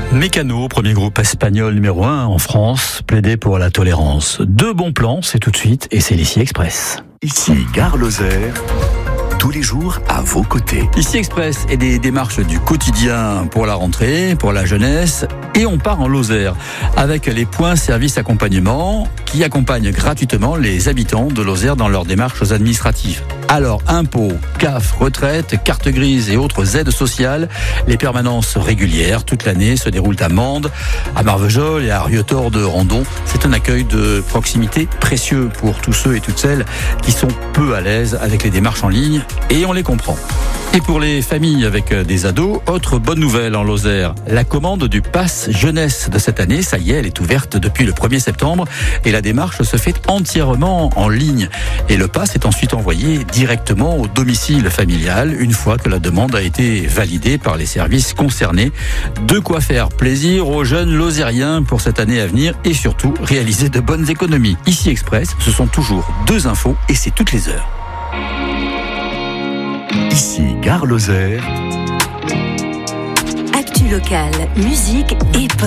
Mécano, premier groupe espagnol numéro 1 en France, plaidait pour la tolérance. Deux bons plans, c'est tout de suite, et c'est l'Ici Express. Ici, Gare Lozère, tous les jours à vos côtés. Ici Express et des démarches du quotidien pour la rentrée, pour la jeunesse, et on part en Lozère avec les points service accompagnement qui accompagnent gratuitement les habitants de Lozère dans leurs démarches administratives. Alors, impôts, CAF, retraite, carte grise et autres aides sociales, les permanences régulières toute l'année se déroulent à Mende, à Marvejols et à Rieutort de Randon. C'est un accueil de proximité précieux pour tous ceux et toutes celles qui sont peu à l'aise avec les démarches en ligne, et on les comprend. Et pour les familles avec des ados, autre bonne nouvelle en Lozère. La commande du pass jeunesse de cette année, ça y est, elle est ouverte depuis le 1er septembre et la démarche se fait entièrement en ligne. Et le pass est ensuite envoyé directement au domicile familial une fois que la demande a été validée par les services concernés. De quoi faire plaisir aux jeunes lozériens pour cette année à venir et surtout réaliser de bonnes économies. Ici Express, ce sont toujours 2 infos et c'est toutes les heures. Ici, Gare Lozère. Actu locale, musique et pop.